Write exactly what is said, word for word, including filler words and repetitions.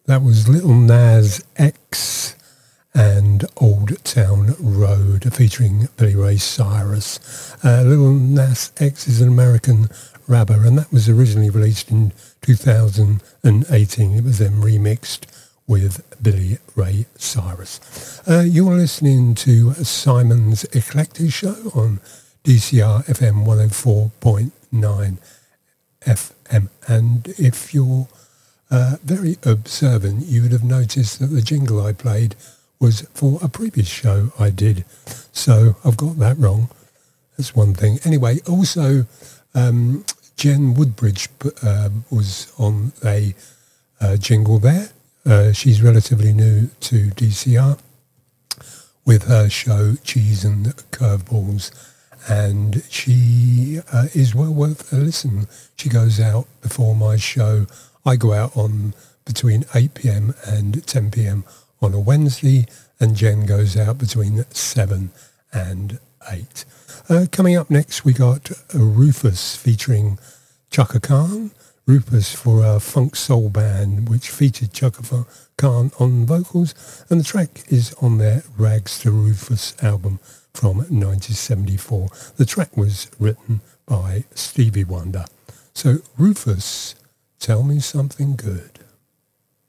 That was Little Nas X and Old Town Road featuring Billy Ray Cyrus. Uh, Little Nas X is an American rapper, and that was originally released in two thousand eighteen. It was then remixed with Billy Ray Cyrus. Uh, you're listening to Simon's Eclectic Show on D C R F M one oh four point nine F M, and if you're Uh, very observant, you would have noticed that the jingle I played was for a previous show I did. So I've got that wrong. That's one thing. Anyway, also um, Jen Woodbridge uh, was on a uh, jingle there. Uh, she's relatively new to D C R with her show Cheese and Curveballs, and she uh, is well worth a listen. She goes out before my show. I go out on between eight p.m. and ten p.m. on a Wednesday, and Jen goes out between seven and eight. Uh, coming up next, we got Rufus featuring Chaka Khan. Rufus for a funk soul band, which featured Chaka Khan on vocals, and the track is on their Rags to Rufus album from nineteen seventy-four. The track was written by Stevie Wonder. So Rufus, Tell Me Something Good.